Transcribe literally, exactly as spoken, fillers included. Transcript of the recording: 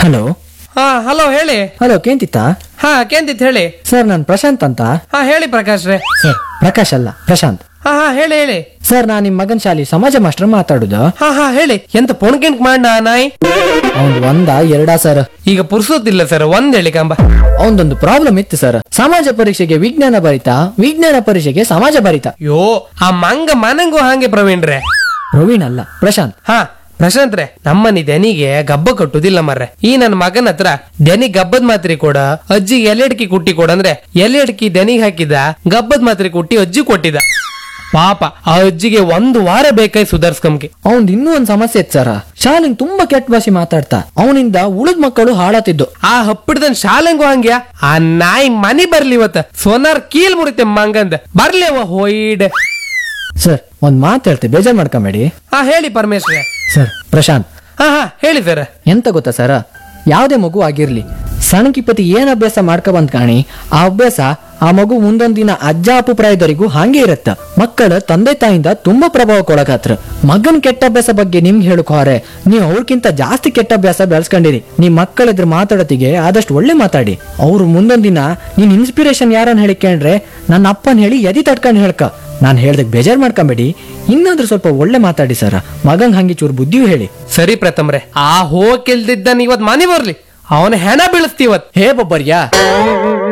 Hello. ಹಾ hello ಹೇಳಿ. Hello ಕೇಂತಿತ್ತ? ಹಾ ಕೇಂತಿತ್ ಹೇಳಿ. ಸರ್ ನಾನು ಪ್ರಶಾಂತ್ ಅಂತ. ಹಾ ಹೇಳಿ ಪ್ರಕಾಶ್ ರೇ. ಸರ್ ಪ್ರಕಾಶ್ ಅಲ್ಲ ಪ್ರಶಾಂತ್. ಹಾ ಹಾ ಹೇಳಿ ಹೇಳಿ. ಸರ್ ನಾನು ನಿಮ್ಮ ಮಗನ ಶಾಲೆ ಸಮಾಜ ಮಾಸ್ಟರ್ ಮಾತಾಡುದು. ಹಾ ಹಾ ಹೇಳಿ ಎಂತ ಪೊಣ್ಕೆಂಟ್ ಮಾಡ ನಾಯಿ. ಅವ್ನ್ ಒಂದ ಎರಡಾ ಸರ್? ಈಗ ಪುರ್ಸೋತಿಲ್ಲ ಸರ್, ಒಂದ್ ಹೇಳಿ ಕಂಬ. ಅವನದೊಂದು ಪ್ರಾಬ್ಲಮ್ ಇತ್ತು ಸರ್. ಸಮಾಜ ಪರೀಕ್ಷೆಗೆ ವಿಜ್ಞಾನ ಬರಿತ, ವಿಜ್ಞಾನ ಪರೀಕ್ಷೆಗೆ ಸಮಾಜ ಬರಿತ. ಯೋ ಆ ಮಂಗ ಮನಂಗೂ ಹಾಗೆ ಪ್ರವೀಣ್ ರೇ. ಪ್ರವೀಣ್ ಅಲ್ಲ ಪ್ರಶಾಂತ್. ಹಾ ಪ್ರಶಾಂತ್ ರೇ, ನಮ್ಮನಿ ದನಿಗೆ ಗಬ್ಬ ಕಟ್ಟುದಿಲ್ಲ ಮರ್ರೆ. ಈ ನನ್ನ ಮಗನ ಹತ್ರ ದನಿ ಗಬ್ಬದ್ ಮಾತ್ರೆ ಕೊಡ, ಅಜ್ಜಿಗೆ ಎಲೆ ಅಡಿಕೆ ಕುಟ್ಟಿ ಕೊಡ ಅಂದ್ರೆ ಎಲೆ ಅಡಿಕೆ ದನಿಗೆ ಹಾಕಿದ, ಗಬ್ಬದ್ ಮಾತ್ರೆ ಕುಟ್ಟಿ ಅಜ್ಜಿ ಕೊಟ್ಟಿದ. ಪಾಪ ಆ ಅಜ್ಜಿಗೆ ಒಂದು ವಾರ ಬೇಕಾಯ್ ಸುಧಾರ್ಸ್ಕಂಗೆ. ಅವನ್ ಇನ್ನೂ ಒಂದ್ ಸಮಸ್ಯೆ ಇತ್ತು ಸರ್. ಶಾಲೆಂಗ್ ತುಂಬಾ ಕೆಟ್ಟ ಭಾಷೆ ಮಾತಾಡ್ತಾ ಅವನಿಂದ ಉಳಿದ ಮಕ್ಕಳು ಹಾಳಾತಿದ್ದು. ಆ ಹಪ್ಪಿಡ್ದನ್ ಶಾಲೆಂಗು ಹಂಗ್ಯಾ. ಆ ನಾಯಿ ಮನಿ ಬರ್ಲಿ ಇವತ್ತ ಸೋನಾರ್ ಕೀಲ್ ಮುರಿತೆ ಮಂಗಂದ ಬರ್ಲಿ ಅವ ಹೋಯ್ಡ್. ಸರ್ ಒಂದ್ ಮಾತು ಹೇಳ್ತೆ, ಬೇಜಾರ್ ಮಾಡ್ಕೊಂಬೇಡಿ. ಹಾ ಹೇಳಿ ಪರಮೇಶ್ವರ. ಸರ್ ಪ್ರಶಾಂತ್. ಹಾ ಹಾ ಹೇಳಿ ಸರ್. ಎಂತ ಗೊತ್ತಾ ಸರ, ಯಾವ್ದೇ ಮಗು ಆಗಿರ್ಲಿ ಸಣ್ಣಕಿಪತಿ ಏನ್ ಅಭ್ಯಾಸ ಮಾಡ್ಕೊ ಬಂದ್ ಕಾಣಿ, ಆ ಅಭ್ಯಾಸ ಆ ಮಗು ಮುಂದೊಂದ್ ದಿನ ಅಜ್ಜ ಅಪ್ಪು ಪ್ರಾಯದವರೆಗೂ ಹಾಗೆ ಇರತ್ತ. ಮಕ್ಕಳ ತಂದೆ ತಾಯಿಂದ ತುಂಬಾ ಪ್ರಭಾವ ಕೊಡಕತ್ರ. ಮಗನ್ ಕೆಟ್ಟ ಅಭ್ಯಾಸ ಬಗ್ಗೆ ನಿಮ್ಗೆ ಹೇಳಕೋರೆ, ನೀವು ಅವ್ರಕ್ಕಿಂತ ಜಾಸ್ತಿ ಕೆಟ್ಟ ಅಭ್ಯಾಸ ಬೆಳೆಸ್ಕೊಂಡಿರಿ. ನಿಮ್ ಮಕ್ಕಳಿದ್ರ ಮಾತಾಡೋತಿಗೆ ಆದಷ್ಟು ಒಳ್ಳೆ ಮಾತಾಡಿ. ಅವ್ರು ಮುಂದೊಂದ್ ದಿನ ನೀನ್ ಇನ್ಸ್ಪಿರೇಷನ್ ಯಾರನ್ನ ಹೇಳಿಕೊಂಡ್ರೆ ನನ್ನ ಅಪ್ಪನ್ ಹೇಳಿ ಎದಿ ತಡ್ಕೊಂಡ್ ಹೇಳ್ಕ. ನಾನ್ ಹೇಳ್ದಕ್ ಬೇಜಾರ್ ಮಾಡ್ಕೊಂಬೇಡಿ, ಇನ್ನಾದ್ರೂ ಸ್ವಲ್ಪ ಒಳ್ಳೆ ಮಾತಾಡಿ ಸರ. ಮಗಂಗ್ ಹಂಗಿ ಚೂರು ಬುದ್ಧಿಯೂ ಹೇಳಿ. ಸರಿ ಪ್ರಥಮ್ರೆ, ಆ ಹೋಗಿಲ್ದಿದ್ದನ್ ಇವತ್ ಮನಿ ಬರ್ಲಿ, ಅವನ ಹೆಣ ಬೀಳಿಸ್ತೀವತ್. ಹೇ ಬೊಬ್ಬರ್ಯಾ.